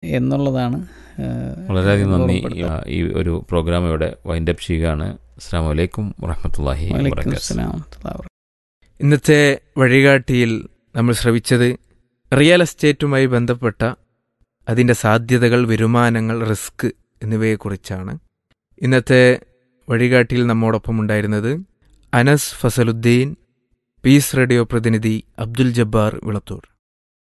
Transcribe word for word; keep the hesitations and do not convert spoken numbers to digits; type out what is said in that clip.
എന്നുള്ളതാണ്. വളരെയധികം നന്ദി. ഈ ഒരു പ്രോഗ്രാം ഇവിടെ വൈൻഡപ്പ് ചെയ്യുകയാണ്. അസ്സലാമു അലൈക്കും വറഹ്മത്തുള്ളാഹി വബറകാതുഹു. ഇന്നത്തെ വഴികാട്ടിയിൽ നമ്മൾ ശ്രവിച്ചത് റിയൽ എസ്റ്റേറ്റുമായി ബന്ധപ്പെട്ട അതിൻ്റെ സാധ്യതകൾ, വരുമാനങ്ങൾ, റിസ്ക് എന്നിവയെക്കുറിച്ചാണ്. ഇന്നത്തെ വഴികാട്ടിയിൽ നമ്മോടൊപ്പം ഉണ്ടായിരുന്നത് അനസ് ഫസലുദ്ദീൻ, പീസ് റേഡിയോ പ്രതിനിധി അബ്ദുൽ ജബ്ബാർ വിളത്തൂർ.